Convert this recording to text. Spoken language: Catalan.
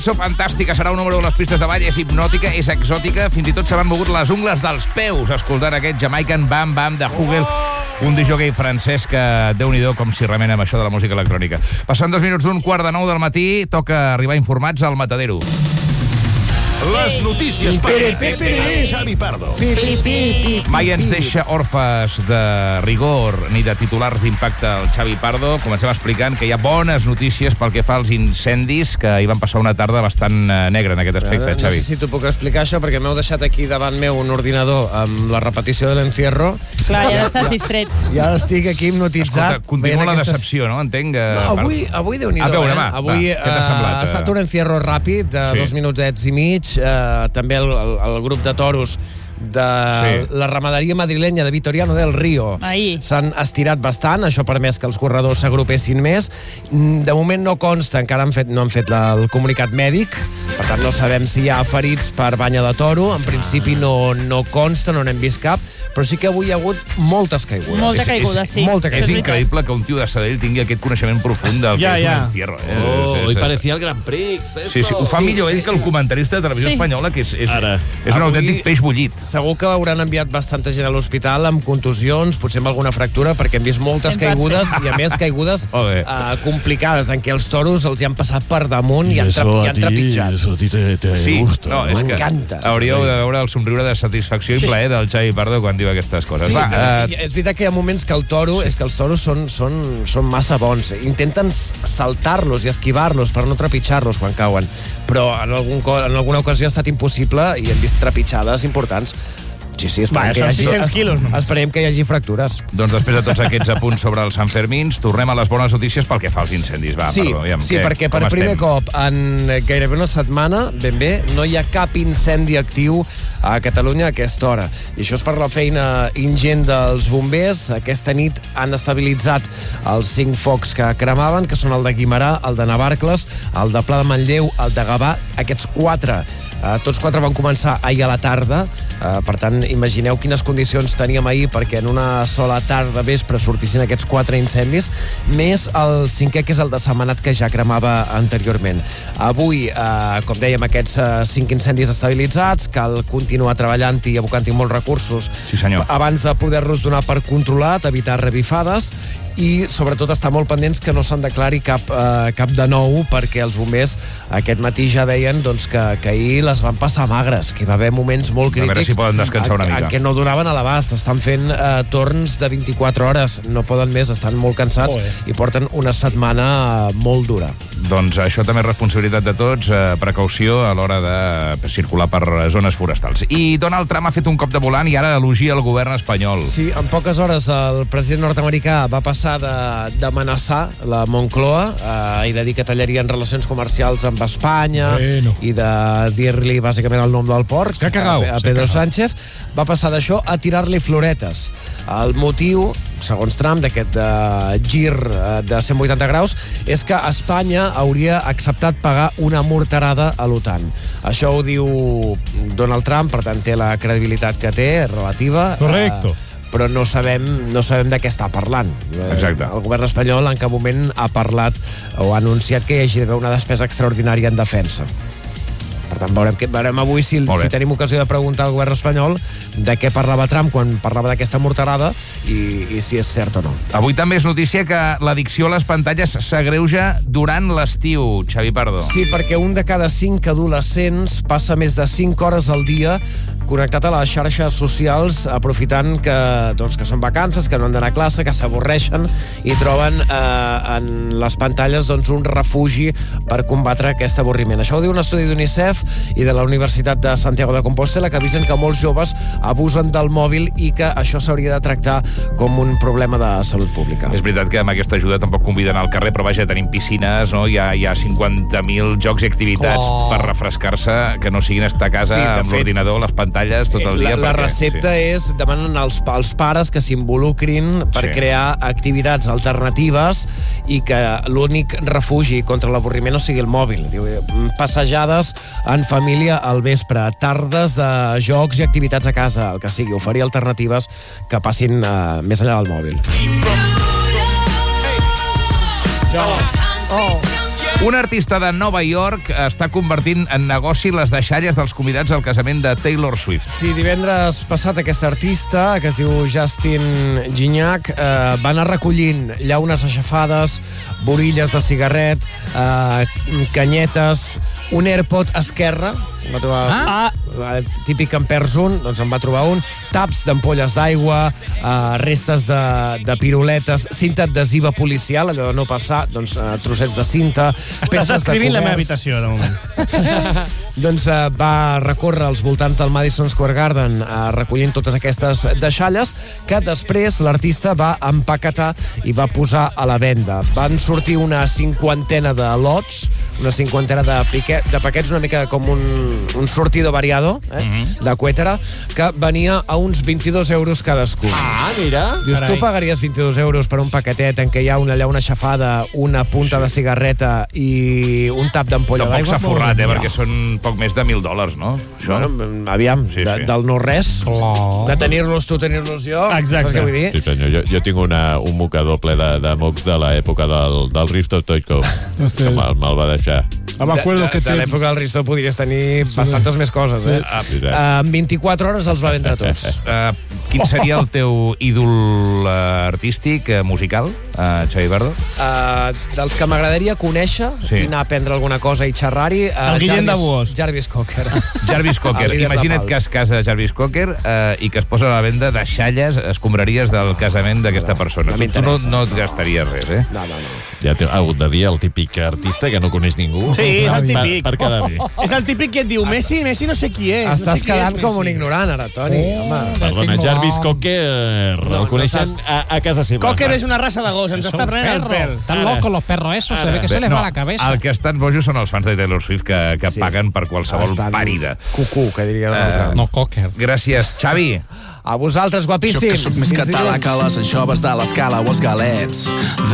Fantàstica, serà un número de les pistes de ball, és hipnòtica, és exòtica, fins i tot se m'han mogut les ungles dels peus escoltant aquest Jamaican Bam Bam de Hugel, un disjockey francès que, Déu-n'hi-do, com si remena amb això de la música electrònica. Passant 2 minuts d'un 8:45 del matí, toca arribar informats al Matadero. Les notícies per Xavi Pardo. Mai ens deixa orfes de rigor ni de titulars d'impacte el Xavi Pardo. Comencem explicant que hi ha bones notícies pel que fa als incendis, que hi van passar una tarda bastant negra en aquest aspecte, Xavi. No sé si t'ho puc explicar, això, perquè m'heu deixat aquí davant meu un ordinador amb la repetició de l'encierro. Clar, ja estàs distret. I ara estic aquí hipnotitzat. Escolta, continua la decepció, no? Entenc que... No, avui Déu-n'hi-do. A veure, avui què t'ha semblat? Ha estat un encierro ràpid de 2 minutets i mig. També el grup de toros de la ramaderia madrilenya de Vitoriano del Río s'han estirat bastant, això ha permès que els corredors s'agrupessin més. De moment no consta, encara no han fet el comunicat mèdic, per tant no sabem si hi ha ferits per banya de toro, en principi no consta, no n'hem vist cap, però sí que avui hi ha hagut moltes caigudes. Molta caiguda, sí. És increïble que un tio de Sabadell tingui aquest coneixement profund del que és un encierro. Hoy parecía el Gran Prix. Sí, ho fa millor ell que el comentarista de Televisió Espanyola, que és un autèntic peix bullit. Segur que hauran enviat bastanta gent a l'hospital amb contusions, potser amb alguna fractura, perquè hem vist moltes caigudes, i a més caigudes complicades, en què els toros els hi han passat per damunt i han trepitjat. Eso a ti te gusta. No, és que hauríeu de veure el somriure de satisfacció i plaer del Xavi Pardo quan diu aquestes coses. És veritat que hi ha moments que els toros són massa bons. Intenten saltar-los i esquivar-los per no trepitjar-los quan cauen, però en alguna ocasió ha estat impossible i hem vist trepitjades importants. Sí, són 600 quilos. Esperem que hi hagi fractures. Doncs després de tots aquests apunts sobre els Sanfermins, tornem a les bones notícies pel que fa als incendis. Perquè per primer cop en gairebé una setmana, ben bé, no hi ha cap incendi actiu a Catalunya a aquesta hora. I això és per la feina ingent dels bombers. Aquesta nit han estabilitzat els 5 focs que cremaven, que són el de Guimerà, el de Navarcles, el de Pla de Manlleu, el de Gavà. Aquests 4 tots 4 van començar ahir a la tarda, per tant, imagineu quines condicions teníem ahir perquè en una sola tarda vespre sortissin aquests 4 incendis, més el 5è, que és el de Setmanat, que ja cremava anteriorment. Avui, com dèiem, aquests 5 incendis estabilitzats, cal continuar treballant-hi i abocant-hi molts recursos abans de poder-los donar per controlat, evitar revifades, i sobretot estar molt pendents que no se'n declari cap de nou, perquè els bombers aquest matí ja deien que ahir les van passar magres, que hi va haver moments molt crítics. A veure si poden descansar una mica. Que no donaven a l'abast, estan fent torns de 24 hores, no poden més, estan molt cansats i porten una setmana molt dura. Doncs això també és responsabilitat de tots, precaució a l'hora de circular per zones forestals. I Donald Trump ha fet un cop de volant i ara elogia el govern espanyol. Sí, en poques hores el president nord-americà va passar d'amenaçar la Moncloa i de dir que tallarien relacions comercials amb Espanya i de dir-li bàsicament el nom del porc a Pedro Sánchez. Va passar d'això a tirar-li floretes. El motiu, segons Trump, d'aquest gir de 180 graus és que Espanya hauria acceptat pagar una morterada a l'OTAN. Això ho diu Donald Trump, per tant té la credibilitat que té, relativa. Correcto. Però no sabem de què està parlant. Exacte. El govern espanyol en cap moment ha parlat o ha anunciat que hi hagi d'haver una despesa extraordinària en defensa. Per tant, veurem avui si tenim ocasió de preguntar al govern espanyol de què parlava Trump quan parlava d'aquesta morterada i si és cert o no. Avui també és notícia que l'addicció a les pantalles s'agreuja durant l'estiu, Xavi Pardo. Sí, perquè un de cada 5 adolescents passa més de 5 hores al dia connectat a les xarxes socials, aprofitant que són vacances, que no han d'anar a classe, que s'avorreixen i troben en les pantalles un refugi per combatre aquest avorriment. Això ho diu un estudi d'UNICEF i de la Universitat de Santiago de Compostela, que avisen que molts joves abusen del mòbil i que això s'hauria de tractar com un problema de salut pública. És veritat que amb aquesta ajuda tampoc conviden al carrer, però vaja, tenim piscines, no? Hi ha 50.000 jocs i activitats per refrescar-se, que no siguin estar a casa amb l'ordinador, les pantalles tot el dia. La recepta és, demanen als pares que s'involucrin per crear activitats alternatives i que l'únic refugi contra l'avorriment no sigui el mòbil. Passejades en família al vespre, tardes de jocs i activitats a casa, el que sigui, oferir alternatives que passin més enllà del mòbil. Un artista de Nova York està convertint en negoci les deixalles dels convidats al casament de Taylor Swift. Sí, divendres passat aquest artista, que es diu Justin Gignac, va anar recollint llaunes aixafades, borilles de cigarret, canyetes, un AirPod esquerre, va trobar típic en perds un, doncs en va trobar un, taps d'ampolles d'aigua, restes de piruletes, cinta adhesiva policial, allò de no passar, doncs trossets de cinta. Estàs descrivint la meva habitació, de moment. Doncs va recórrer als voltants del Madison Square Garden recollint totes aquestes deixalles que després l'artista va empaquetar i va posar a la venda. Van sortir una cinquantena de lots, una cinquantena de paquets, una mica com un sortido variado, de Cuétara, que venia a uns 22 euros cadascun. Mira. Dius, tu pagaries 22 euros per un paquetet en què hi ha una llauna aixafada, una punta de cigarreta i un tap d'ampolla d'aigua? Tampoc s'ha forrat, perquè són poc més de $1.000, no? Això? Bueno, aviam, del no-res, de tenir-los tu, tenir-los jo. Exacte. Què vull dir? Sí, senyor, jo tinc un mocador ple de mocs de l'època del Risto Stoichkov, que me'l va deixar. De l'època del Risto podries tenir bastantes més coses, eh? En 24 hores els va vendre tots. Quin seria el teu ídol artístic, musical, Xavi Pardo? Dels que m'agradaria conèixer i anar a aprendre alguna cosa i xerrar-hi, Jarvis Cocker. Jarvis Cocker. Imagina't que es casa Jarvis Cocker i que es posa a la venda deixalles, escombraries del casament d'aquesta persona. Tu no et gastaries res, eh? No. Ja t'he hagut de dir el típic artista que no coneix ningú. Sí, és el típic. Per quedar bé. És el típic que et diu Messi no sé qui és. Estàs quedant com un ignorant, ara, Toni. Perdona, Jarvis Cocker, el coneixen a casa seva. Cocker és una raça de gos, ens està prenent el pèl. Tan locos los perros esos, se ve que se les va la cabeza. El que estan bojos són els fans de Taylor Swift que paguen per qualsevol parida. Cucú, que diria l'altre. No, Cocker. Gràcies, Xavi. A vosaltres, guapíssims. Jo que soc més català que les anxoves de l'escala o els galets.